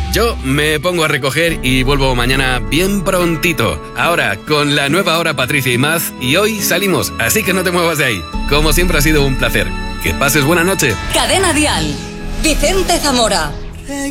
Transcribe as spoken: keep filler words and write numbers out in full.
Yo me pongo a recoger y vuelvo mañana bien prontito. Ahora, con la nueva hora Patricia y Maz, y hoy salimos, así que no te muevas de ahí. Como siempre ha sido un placer. Que pases buena noche. Cadena Dial. Vicente Zamora.